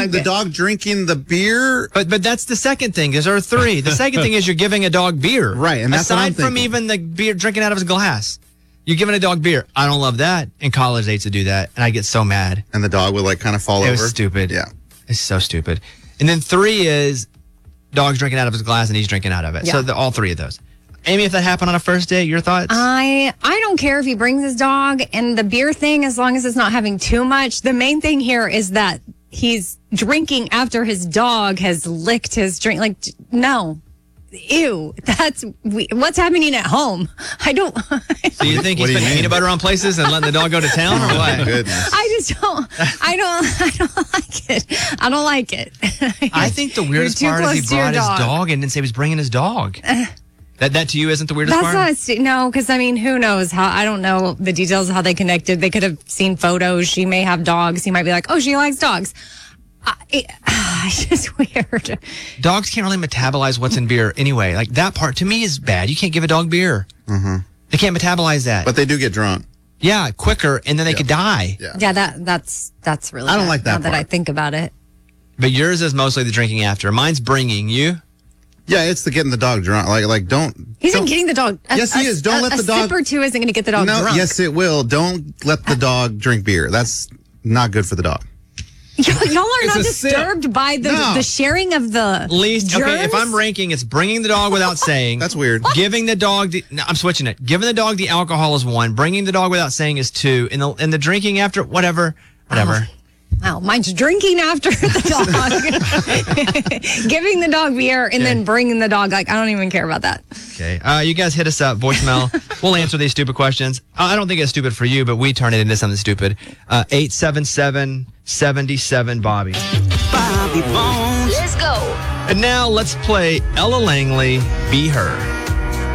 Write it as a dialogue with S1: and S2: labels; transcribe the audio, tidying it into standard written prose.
S1: The dog drinking the beer.
S2: But that's the second thing. There are three. The second thing is you're giving a dog beer.
S1: Right, and that's what I'm
S2: aside from
S1: thinking.
S2: even the beer drinking out of his glass. You're giving a dog beer. I don't love that. In college, they used to do that, and I get so mad.
S1: And the dog would like kind of fall
S2: It
S1: over.
S2: was stupid.
S1: Yeah.
S2: It's so stupid. And then 3 is dog's drinking out of his glass and he's drinking out of it.
S3: Yeah.
S2: So all 3 of those. Amy, if that happened on a first date, your thoughts?
S3: I don't care if he brings his dog, and the beer thing, as long as it's not having too much. The main thing here is that he's drinking after his dog has licked his drink. Like, no. Ew, what's happening at home. I don't.
S2: So you think he's putting peanut butter on places and letting the dog go to town, or what?
S1: Goodness.
S3: I just don't. I don't like it. I don't like it.
S2: I think the weirdest
S3: You're too
S2: part is he
S3: close to your
S2: brought his dog and didn't say he was bringing his dog. That to you isn't the weirdest part?
S3: That's not no, because I mean, who knows how? I don't know the details of how they connected. They could have seen photos. She may have dogs. He might be like, oh, she likes dogs. It's just weird.
S2: Dogs can't really metabolize what's in beer anyway. Like that part to me is bad. You can't give a dog beer. Mm-hmm. They can't metabolize that.
S1: But they do get drunk.
S2: Yeah, quicker, and then they could die.
S3: Yeah, that's really.
S1: I don't
S3: bad,
S1: like that
S3: now that
S1: part.
S3: I think about it.
S2: But yours is mostly the drinking after. Mine's bringing you.
S1: Yeah, it's the getting the dog drunk. Like don't.
S3: He isn't
S1: don't-
S3: getting the dog.
S1: Yes, he is. Don't let the dog.
S3: A sip or two isn't going to get the dog
S1: No,
S3: drunk.
S1: yes, it will. Don't let the dog drink beer. That's not good for the dog.
S3: Y'all are
S1: It's
S3: not
S1: a sip.
S3: disturbed by the sharing of the
S2: Least okay.
S3: germs?
S2: If I'm ranking, it's bringing the dog without saying.
S1: That's weird.
S2: Giving the dog. No, I'm switching it. Giving the dog the alcohol is 1. Bringing the dog without saying is 2. And the drinking after whatever.
S3: Wow, mine's drinking after the dog. Giving the dog beer and then bringing the dog. Like, I don't even care about that.
S2: Okay. You guys hit us up, voicemail. We'll answer these stupid questions. I don't think it's stupid for you, but we turn it into something stupid. 877-77-Bobby.
S4: Bobby Bones.
S5: Let's go.
S2: And now let's play Ella Langley, Be Her.